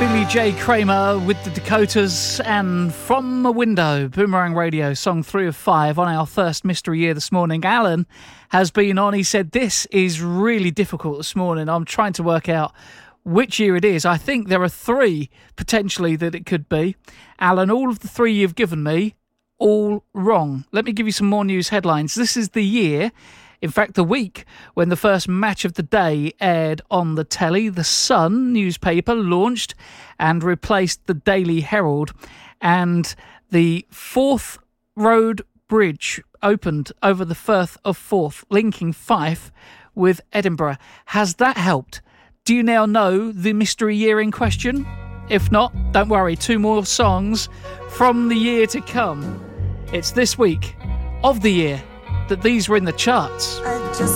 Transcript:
Billy J. Kramer with the Dakotas and From a Window, Boomerang Radio, song 3 of 5 on our first Mystery Year this morning. Alan has been on. He said, this is really difficult this morning. I'm trying to work out which year it is. I think there are 3 potentially that it could be. Alan, all of the 3 you've given me, all wrong. Let me give you some more news headlines. This is the year, in fact, the week when the first match of the day aired on the telly. The Sun newspaper launched and replaced the Daily Herald, and the Forth Road Bridge opened over the Firth of Forth, linking Fife with Edinburgh. Has that helped? Do you now know the mystery year in question? If not, don't worry, 2 more songs from the year to come. It's this week of the year that these were in the charts.